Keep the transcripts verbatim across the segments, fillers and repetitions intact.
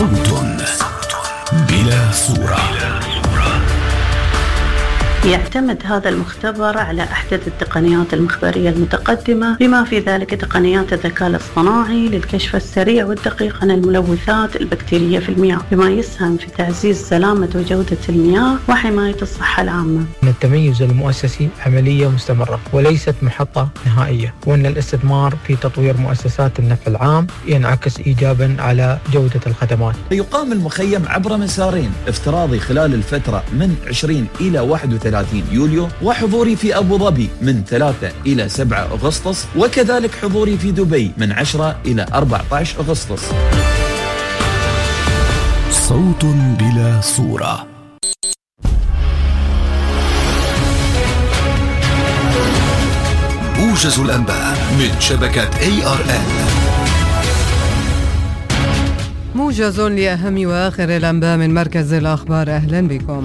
صوت بلا صورة. يعتمد هذا المختبر على أحدث التقنيات المخبرية المتقدمة، بما في ذلك تقنيات الذكاء الاصطناعي للكشف السريع والدقيق عن الملوثات البكتيرية في المياه، بما يسهم في تعزيز سلامة وجودة المياه وحماية الصحة العامة. أن التميز المؤسسي عملية مستمرة وليست محطة نهائية، وأن الاستثمار في تطوير مؤسسات النفع العام ينعكس إيجابا على جودة الخدمات. يقام المخيم عبر مسارين: افتراضي خلال الفترة من عشرين إلى واحد وثلاثين يوليو، وحضوري في أبو ظبي من ثلاثة إلى سبعة أغسطس، وكذلك حضوري في دبي من عشرة إلى أربعة عشر أغسطس. صوت بلا صورة. موجز الأنباء من شبكة إيه آر إل. موجز لأهم وآخر الأنباء من مركز الأخبار. أهلا بكم.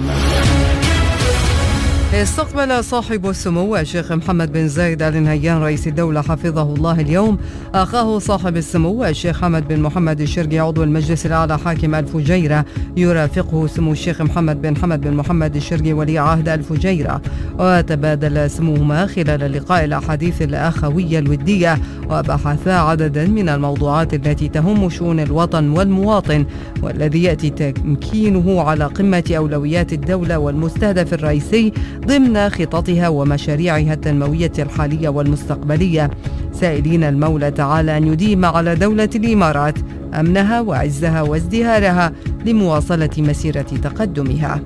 استقبل صاحب السمو الشيخ محمد بن زايد آل نهيان رئيس الدولة حفظه الله اليوم أخاه صاحب السمو الشيخ حمد بن محمد الشرقي عضو المجلس الأعلى حاكم الفجيرة، يرافقه سمو الشيخ محمد بن حمد بن محمد الشرقي ولي عهد الفجيرة، وتبادل سموهما خلال اللقاء الأحاديث الأخوية الودية، وبحثا عددا من الموضوعات التي تهم شؤون الوطن والمواطن، والذي يأتي تمكينه على قمة أولويات الدولة والمستهدف الرئيسي ضمن خططها ومشاريعها التنموية الحالية والمستقبلية، سائلين المولى تعالى أن يديم على دولة الإمارات أمنها وعزها وازدهارها لمواصلة مسيرة تقدمها.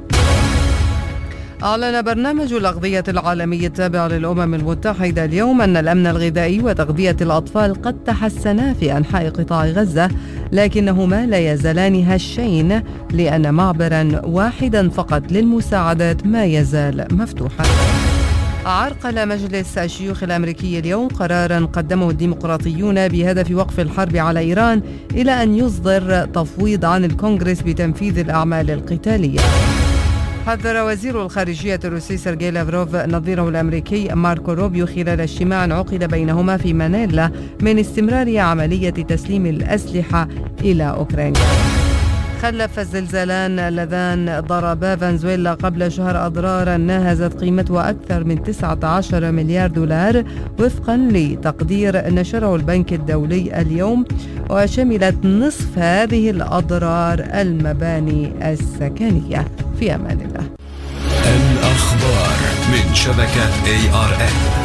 أعلن برنامج الأغذية العالمي التابع للأمم المتحدة اليوم أن الأمن الغذائي وتغذية الأطفال قد تحسنا في أنحاء قطاع غزة، لكنهما لا يزالان هشين لأن معبرا واحدا فقط للمساعدات ما يزال مفتوحا. عرقل مجلس الشيوخ الأمريكي اليوم قرارا قدمه الديمقراطيون بهدف وقف الحرب على إيران إلى أن يصدر تفويض عن الكونغرس بتنفيذ الأعمال القتالية. حذر وزير الخارجية الروسي سيرجي لافروف نظيره الأمريكي ماركو روبيو خلال اجتماع عقد بينهما في مانيلا من استمرار عملية تسليم الأسلحة إلى أوكرانيا. خلف الزلزالان اللذان ضربا فنزويلا قبل شهر أضرارا ناهزت قيمتها أكثر من تسعة عشر مليار دولار وفقا لتقدير نشره البنك الدولي اليوم، وشملت نصف هذه الأضرار المباني السكنية. في أمان الله. الأخبار من شبكة إيه آر إل.